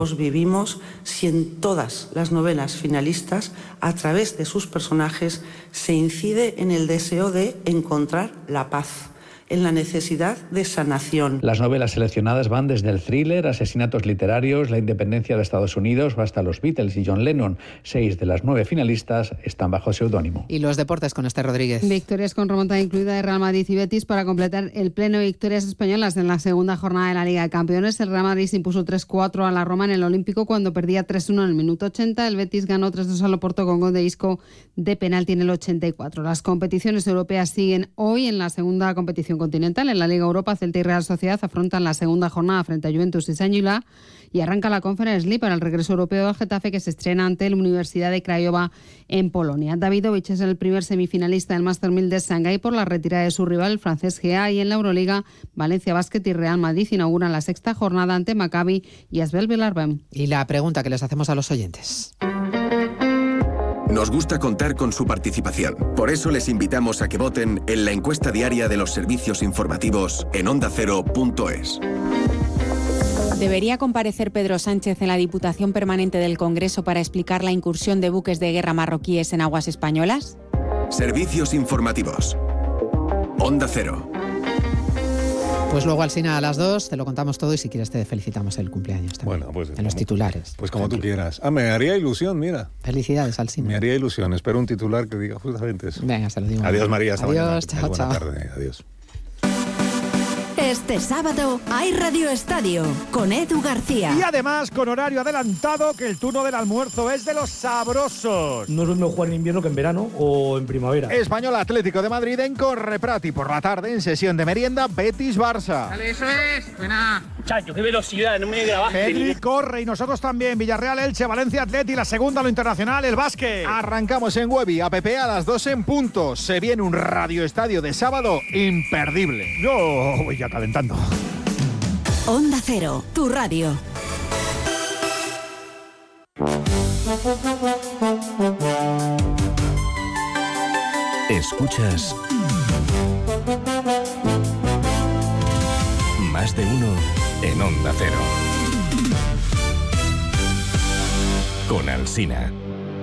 vivimos si en todas las novelas finalistas, a través de sus personajes, se incide en el deseo de encontrar la paz, en la necesidad de sanación. Las novelas seleccionadas van desde el thriller, asesinatos literarios, la independencia de Estados Unidos o hasta los Beatles y John Lennon. 6 de las 9 finalistas están bajo seudónimo. Y los deportes con Esther Rodríguez. Victorias con remontada incluida de Real Madrid y Betis para completar el pleno de victorias españolas en la segunda jornada de la Liga de Campeones. El Real Madrid se impuso 3-4 a la Roma en el Olímpico cuando perdía 3-1 en el minuto 80. El Betis ganó 3-2 al Oporto con gol de Isco de penalti en el 84. Las competiciones europeas siguen hoy en la segunda competición continental. En la Liga Europa, Celta y Real Sociedad afrontan la segunda jornada frente a Juventus y Saint-Gilloise y arranca la Conference League para el regreso europeo del Getafe, que se estrena ante la Universidad de Craiova en Polonia. Davidovich es el primer semifinalista del Master 1000 de Shanghái por la retirada de su rival, el francés GA, y en la Euroliga, Valencia Basket y Real Madrid inauguran la sexta jornada ante Maccabi y Asvel Villarben. Y la pregunta que les hacemos a los oyentes. Nos gusta contar con su participación. Por eso les invitamos a que voten en la encuesta diaria de los servicios informativos en ondacero.es. ¿Debería comparecer Pedro Sánchez en la Diputación Permanente del Congreso para explicar la incursión de buques de guerra marroquíes en aguas españolas? Servicios informativos. Onda Cero. Pues luego, Alsina, a las 2 te lo contamos todo y si quieres te felicitamos el cumpleaños también. Bueno, pues en los titulares. Pues como tú quieras. Me haría ilusión, mira. Felicidades, Alsina. Me haría ilusión. Espero un titular que diga justamente eso. Venga, se lo digo. Adiós, María. Hasta mañana. Adiós, chao, chao. Buena tarde. Adiós. Este sábado hay Radio Estadio con Edu García. Y además con horario adelantado, que el turno del almuerzo es de los sabrosos. No es lo mismo jugar en invierno que en verano o en primavera. Español Atlético de Madrid en Correprat y por la tarde en sesión de merienda Betis-Barça. Dale, eso es. Buena. Muchacho, qué velocidad, no me grabaste. Pedri corre y nosotros también. Villarreal, Elche, Valencia, Atleti, la segunda, lo internacional, el básquet. Arrancamos en Webi, app a las 2 en punto. Se viene un Radio Estadio de sábado imperdible. Yo voy ya calentando. Onda Cero, tu radio. Escuchas Más de uno en Onda Cero. Con Alsina.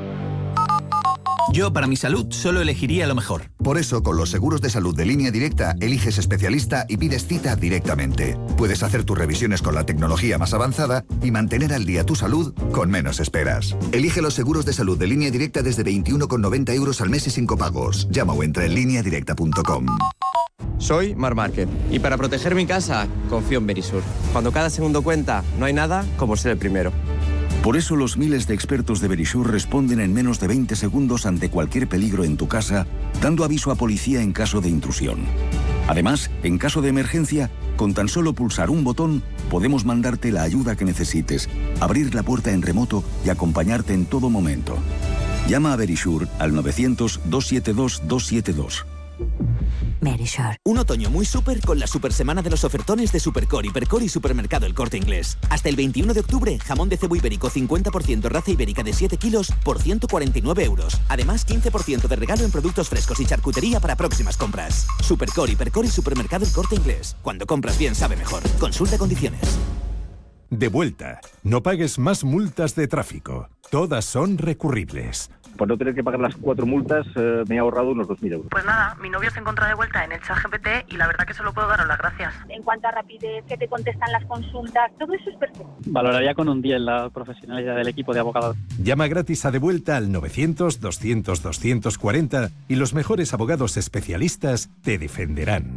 Yo, para mi salud, solo elegiría lo mejor. Por eso, con los seguros de salud de Línea Directa, eliges especialista y pides cita directamente. Puedes hacer tus revisiones con la tecnología más avanzada y mantener al día tu salud con menos esperas. Elige los seguros de salud de Línea Directa desde 21,90 euros al mes y sin copagos. Llama o entra en lineadirecta.com. Soy Marc Márquez y para proteger mi casa, confío en Verisur. Cuando cada segundo cuenta, no hay nada como ser el primero. Por eso los miles de expertos de Verisur responden en menos de 20 segundos ante cualquier peligro en tu casa, dando aviso a policía en caso de intrusión. Además, en caso de emergencia, con tan solo pulsar un botón, podemos mandarte la ayuda que necesites, abrir la puerta en remoto y acompañarte en todo momento. Llama a Verisur al 900-272-272. Verisur. Un otoño muy súper con la super semana de los ofertones de Supercore, Hipercore y Supermercado El Corte Inglés. Hasta el 21 de octubre, jamón de cebo ibérico 50% raza ibérica de 7 kilos por 149 euros. Además, 15% de regalo en productos frescos y charcutería para próximas compras. Supercore, Hipercore y Supermercado El Corte Inglés. Cuando compras bien, sabe mejor. Consulta condiciones. De vuelta. No pagues más multas de tráfico. Todas son recurribles. Por no tener que pagar las 4 multas, me he ahorrado unos 2.000 euros. Pues nada, mi novio se encontró de vuelta en el ChatGPT y la verdad que solo puedo daros las gracias. En cuanto a rapidez, que te contestan las consultas, todo eso es perfecto. Valoraría con un 10 la profesionalidad del equipo de abogados. Llama gratis a De Vuelta al 900-200-240 y los mejores abogados especialistas te defenderán.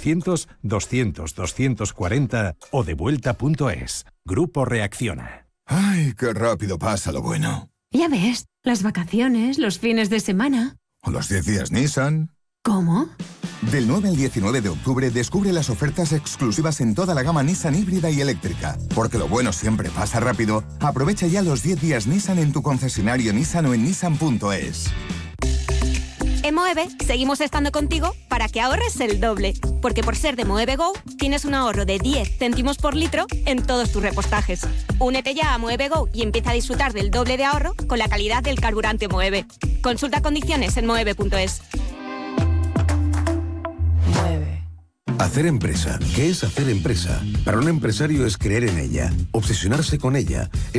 900-200-240 o devuelta.es. Grupo Reacciona. ¡Ay, qué rápido pasa lo bueno! Ya ves, las vacaciones, los fines de semana. ¿O los 10 días Nissan? ¿Cómo? Del 9 al 19 de octubre descubre las ofertas exclusivas en toda la gama Nissan híbrida y eléctrica. Porque lo bueno siempre pasa rápido. Aprovecha ya los 10 días Nissan en tu concesionario Nissan o en nissan.es. En Moeve seguimos estando contigo para que ahorres el doble. Porque por ser de Moeve Go, tienes un ahorro de 10 céntimos por litro en todos tus repostajes. Únete ya a Moeve Go y empieza a disfrutar del doble de ahorro con la calidad del carburante Moeve. Consulta condiciones en moeve.es. Hacer empresa. ¿Qué es hacer empresa? Para un empresario es creer en ella, obsesionarse con ella,